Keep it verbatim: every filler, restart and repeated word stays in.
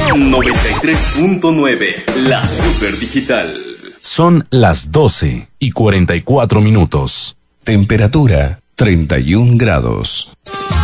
noventa y tres punto nueve, la Super Digital. Son las doce y cuarenta y cuatro minutos. Temperatura treinta y un grados.